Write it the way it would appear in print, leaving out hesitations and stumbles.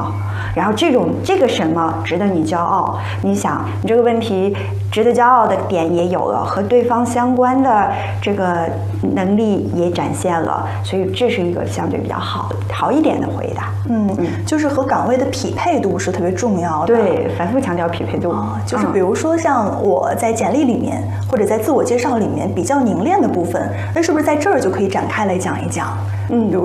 么？然后这个什么值得你骄傲？你想，你这个问题值得骄傲的点也有了，和对方相关的这个能力也展现了，所以这是一个相对比较好一点的回答。 就是和岗位的匹配度是特别重要的。 对，反复强调匹配度。 就是比如说像我在简历里面或者在自我介绍里面比较凝练的部分，那是不是在这儿就可以展开来讲一讲？比如